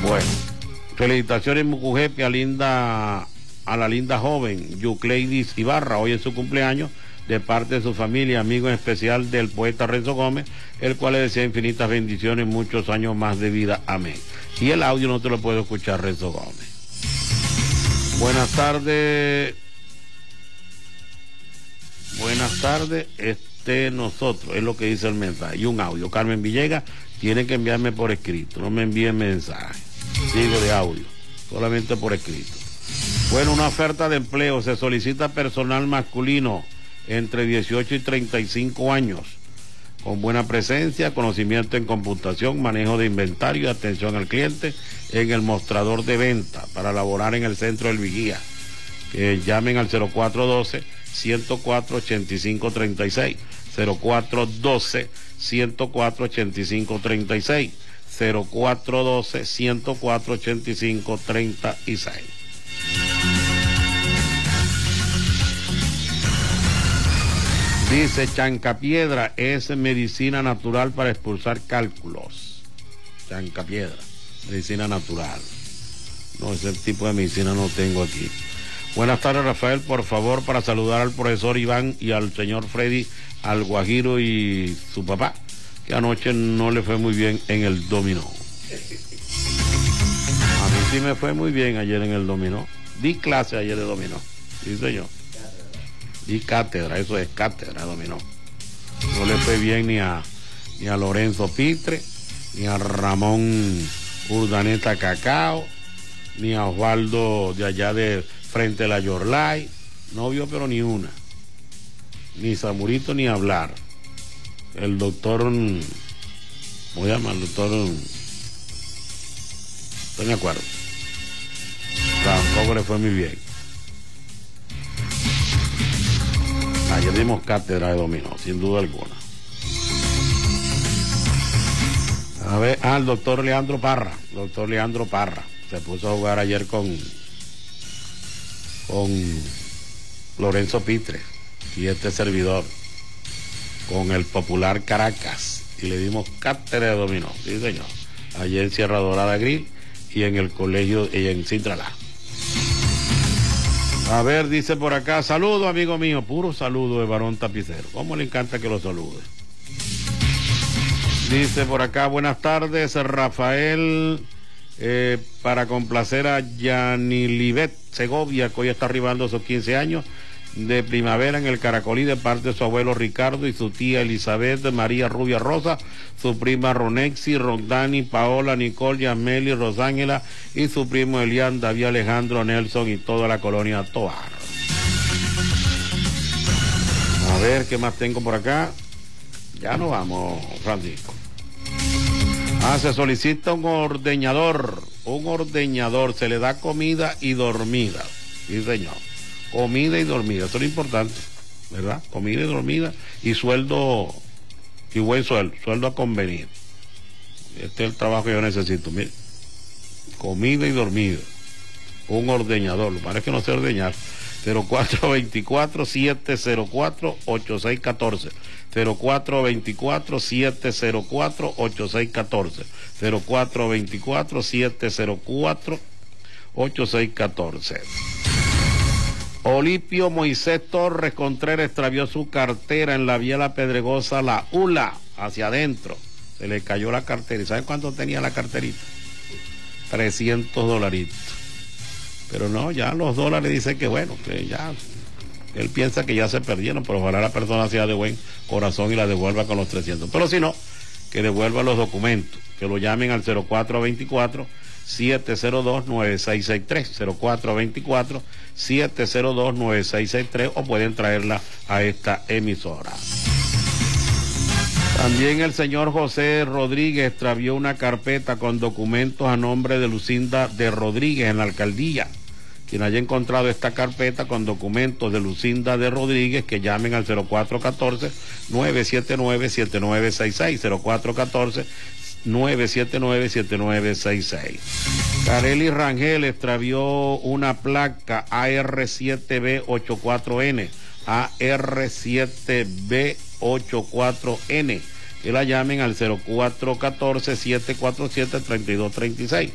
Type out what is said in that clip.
Bueno, felicitaciones Mucujepe a la linda joven Yucleidis Ibarra, hoy es su cumpleaños, de parte de su familia, amigo en especial del poeta Renzo Gómez, el cual le desea infinitas bendiciones, muchos años más de vida, amén. Y el audio no te lo puedo escuchar, Renzo Gómez. Buenas tardes, nosotros, es lo que dice el mensaje, y un audio. Carmen Villegas, tiene que enviarme por escrito, no me envíen mensaje, digo de audio, solamente por escrito. Bueno, una oferta de empleo, se solicita personal masculino entre 18 y 35 años, con buena presencia, conocimiento en computación, manejo de inventario y atención al cliente en el mostrador de venta para laborar en el centro del Vigía. Que llamen al 0412-104-8536, 0412-104-8536, 0412-104-8536. Dice Chancapiedra es medicina natural para expulsar cálculos. Chancapiedra, medicina natural. No, ese tipo de medicina no tengo aquí. Buenas tardes, Rafael, por favor, para saludar al profesor Iván y al señor Freddy, al Guajiro y su papá, que anoche no le fue muy bien en el dominó. A mí sí me fue muy bien ayer en el dominó. Di clase ayer de dominó. Sí, señor. Y cátedra, eso es cátedra, dominó. No le fue bien ni a Lorenzo Pitre, ni a Ramón Urdaneta Cacao, ni a Osvaldo de allá de frente a la Yorlay. No vio pero ni una. Ni Zamurito ni hablar. El doctor, ¿cómo se llama? El doctor, no me acuerdo. Tampoco le fue muy bien. Ayer dimos cátedra de dominó, sin duda alguna. A ver, el doctor Leandro Parra. Doctor Leandro Parra. Se puso a jugar ayer con Lorenzo Pitre y este servidor, con el popular Caracas. Y le dimos cátedra de dominó. Sí, señor. Ayer en Sierra Dorada Grill y en el colegio y en Cintralá. A ver, dice por acá, saludo amigo mío, puro saludo de varón tapicero. ¿Cómo le encanta que lo salude? Dice por acá, buenas tardes, Rafael, para complacer a Yanilibet Segovia, que hoy está arribando sus 15 años de primavera en el Caracolí, de parte de su abuelo Ricardo y su tía Elizabeth María Rubia Rosa, su prima Ronexi, Rondani, Paola, Nicole, Yameli, Rosángela y su primo Elian, David Alejandro, Nelson y toda la colonia Toar. A ver, ¿qué más tengo por acá? Ya nos vamos, Francisco. Se solicita un ordeñador, se le da comida y dormida. Sí, señor. Comida y dormida, eso es lo importante, ¿verdad? Comida y dormida y sueldo, y buen sueldo a convenir. Este es el trabajo que yo necesito, mire. Comida y dormida. Un ordeñador, lo que pasa es que no sé ordeñar. 0424-704-8614. 0424-704-8614. 0424-704-8614. Olipio Moisés Torres Contreras extravió su cartera en la vía La Pedregosa, la ULA, hacia adentro. Se le cayó la cartera. ¿Y saben cuánto tenía la carterita? $300. Pero no, ya los dólares dicen que bueno, que ya, él piensa que ya se perdieron, pero ojalá la persona sea de buen corazón y la devuelva con los 300. Pero si no, que devuelva los documentos, que lo llamen al 0424-702-9663, 0424-702-9663, o pueden traerla a esta emisora. También el señor José Rodríguez extravió una carpeta con documentos a nombre de Lucinda de Rodríguez en la alcaldía. Quien haya encontrado esta carpeta con documentos de Lucinda de Rodríguez, que llamen al 0414-979-7966, 0414-979-7966. Carely Rangel extravió una placa AR7B84N, AR7B84N, que la llamen al 0414-747-3236,